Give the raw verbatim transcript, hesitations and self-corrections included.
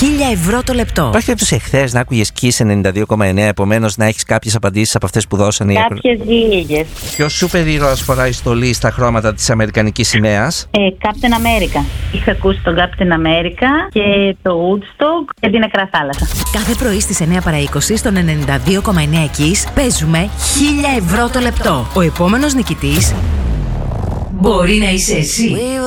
χίλια ευρώ το λεπτό. Υπάρχει περίπτωση εχθές να άκουγες Kiss ενενήντα δύο κόμμα εννέα, επομένως να έχεις κάποιες απαντήσεις από αυτές που δώσανε οι Κάποιες λίγες. Ποιος σούπερ ήρωας φοράει στολή στα χρώματα της αμερικανικής σημαίας? Ε, Captain America. Είχα ακούσει τον Captain America και το Woodstock και την Νεκρά Θάλασσα. Κάθε πρωί στις εννέα παρά είκοσι στον ενενήντα δύο κόμμα εννέα Kiss παίζουμε χίλια ευρώ το λεπτό. Ο επόμενος νικητής μπορεί να είσαι εσύ.